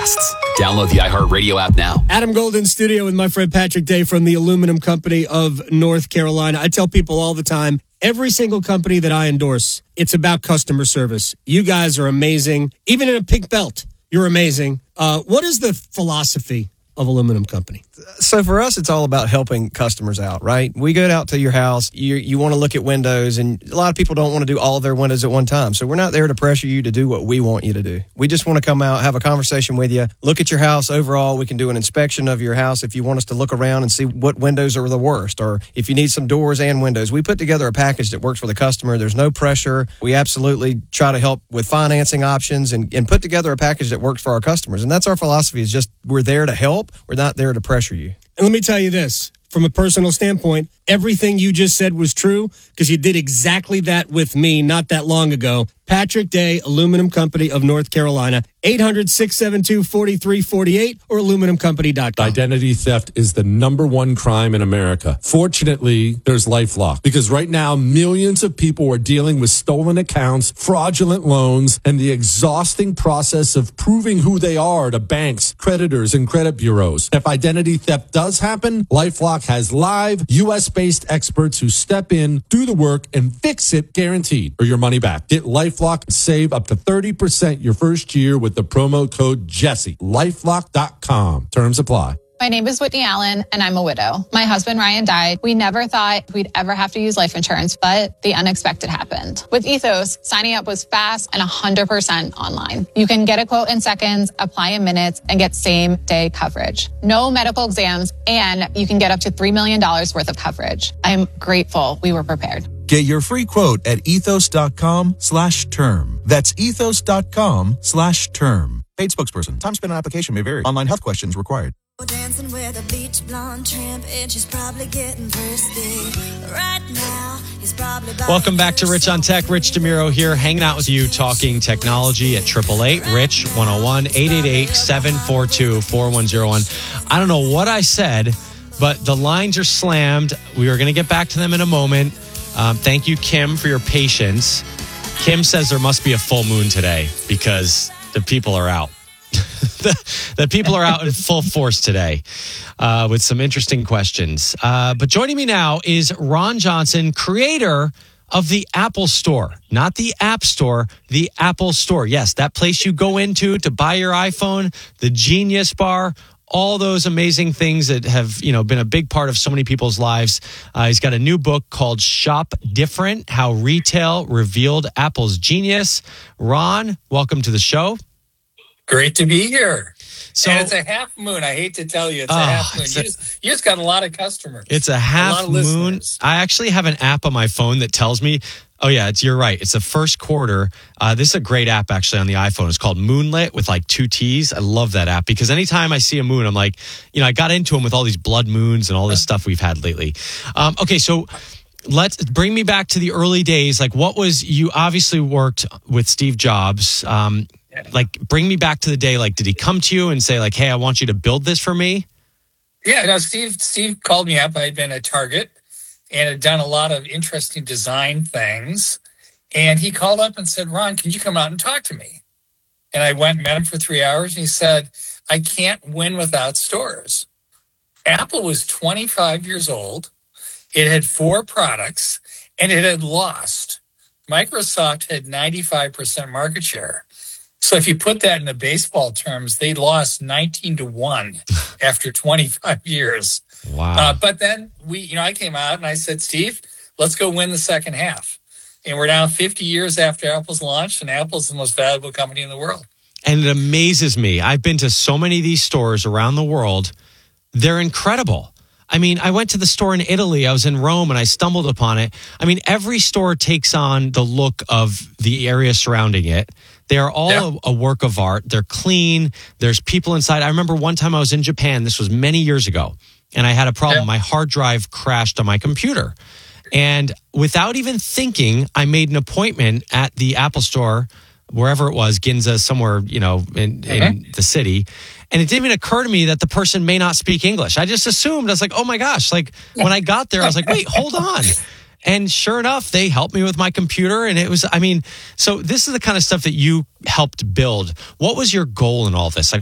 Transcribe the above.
podcasts. Download the iHeartRadio app now. Adam Golden studio with my friend Patrick Day from the Aluminum Company of North Carolina. I tell people all the time, every single company that I endorse, it's about customer service. You guys are amazing. Even in a pink belt, you're amazing. What is the philosophy of Aluminum Company? So for us, it's all about helping customers out, right? We go out to your house. You want to look at windows, and a lot of people don't want to do all of their windows at one time. So we're not there to pressure you to do what we want you to do. We just want to come out, have a conversation with you, look at your house overall. We can do an inspection of your house if you want us to look around and see what windows are the worst, or if you need some doors and windows. We put together a package that works for the customer. There's no pressure. We absolutely try to help with financing options and put together a package that works for our customers. And that's our philosophy, is just we're there to help. We're not there to pressure you. And let me tell you this, from a personal standpoint, everything you just said was true because you did exactly that with me not that long ago. Patrick Day, Aluminum Company of North Carolina, 800-672-4348 or aluminumcompany.com. Identity theft is the number one crime in America. Fortunately, there's LifeLock, because right now millions of people are dealing with stolen accounts, fraudulent loans, and the exhausting process of proving who they are to banks, creditors, and credit bureaus. If identity theft does happen, LifeLock has live U.S.-based experts who step in, do the work, and fix it guaranteed, or your money back. Get LifeLock and save up to 30% your first year with the promo code Jesse. LifeLock.com. Terms apply. My name is Whitney Allen, and I'm a widow. My husband, Ryan, died. We never thought we'd ever have to use life insurance, but the unexpected happened. With Ethos, signing up was fast and 100% online. You can get a quote in seconds, apply in minutes, and get same-day coverage. No medical exams, and you can get up to $3 million worth of coverage. I'm grateful we were prepared. Get your free quote at ethos.com/term. That's ethos.com/term. Paid spokesperson. Time spent on application may vary. Online health questions required. Dancing with a beach blonde tramp, and she's probably getting thirsty right now. He's probably Welcome back to Rich on Tech. Rich DeMuro here, hanging out with you, talking technology at 888-RICH-101, 888-742-4101. I don't know what I said, but the lines are slammed. We are going to get back to them in a moment. Thank you, Kim, for your patience. Kim says there must be a full moon today because the people are out. The people are out in full force today with some interesting questions. But joining me now is Ron Johnson, creator of the Apple Store. Not the App Store, the Apple Store. Yes, that place you go into to buy your iPhone, the Genius Bar, all those amazing things that have, been a big part of so many people's lives. He's got a new book called Shop Different, How Retail Revealed Apple's Genius. Ron, welcome to the show. Great to be here. So, and it's a half moon. I hate to tell you, it's a half moon. You just got a lot of customers. It's a half moon. I actually have an app on my phone that tells me, you're right. It's the first quarter. This is a great app actually on the iPhone. It's called Moonlit with like 2 T's. I love that app because anytime I see a moon, I'm like, I got into them with all these blood moons and all this stuff we've had lately. So let's bring me back to the early days. Like, you obviously worked with Steve Jobs. Bring me back to the day. Like, did he come to you and say like, hey, I want you to build this for me? Yeah, no, Steve called me up. I had been at Target and had done a lot of interesting design things. And he called up and said, Ron, can you come out and talk to me? And I went and met him for 3 hours. And he said, I can't win without stores. Apple was 25 years old. It had 4 products and it had lost. Microsoft had 95% market share. So if you put that in the baseball terms, they lost 19-1 after 25 years. Wow. But then I came out and I said, Steve, let's go win the second half. And we're now 50 years after Apple's launched, and Apple's the most valuable company in the world. And it amazes me. I've been to so many of these stores around the world. They're incredible. I mean, I went to the store in Italy. I was in Rome and I stumbled upon it. I mean, every store takes on the look of the area surrounding it. They are all a work of art. They're clean. There's people inside. I remember one time I was in Japan. This was many years ago. And I had a problem. My hard drive crashed on my computer. And without even thinking, I made an appointment at the Apple Store, wherever it was, Ginza, somewhere, in the city. And it didn't even occur to me that the person may not speak English. I just assumed, I was like, oh my gosh. Like when I got there, I was like, wait, hold on. And sure enough, they helped me with my computer. And it was, so this is the kind of stuff that you helped build. What was your goal in all this? Like,